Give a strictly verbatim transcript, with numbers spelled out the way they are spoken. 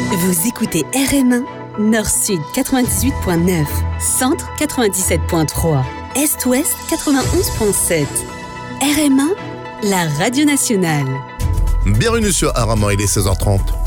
Vous écoutez R M un, Nord-Sud quatre-vingt-dix-huit point neuf, Centre quatre-vingt-dix-sept point trois, Est-Ouest quatre-vingt-onze point sept. R M un, la radio nationale. Bienvenue sur R M un, il est seize heures trente.